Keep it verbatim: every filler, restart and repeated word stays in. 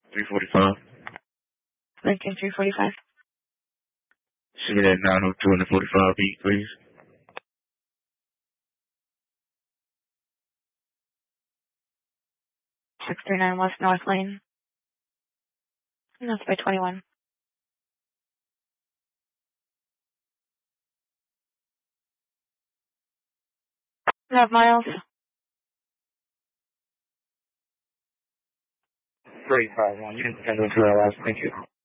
three forty-five. Lincoln three forty-five. Send me that nine oh two and the forty-five beat, please. six three nine West North Lane. And that's by twenty-one. Nav miles. three five one. You can send them to our last. Thank you.